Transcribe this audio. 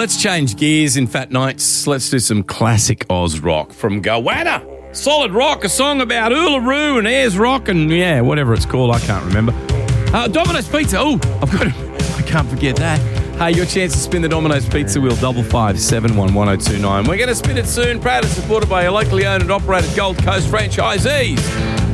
Let's change gears in Fat Nights. Let's do some classic Oz rock from Goanna. Solid Rock, a song about Uluru and Ayers Rock and, yeah, whatever it's called. I can't remember. Domino's Pizza. Oh, I can't forget that. Hey, your chance to spin the Domino's Pizza Wheel, 55711029. We're going to spin it soon. Proud and supported by your locally owned and operated Gold Coast franchisees.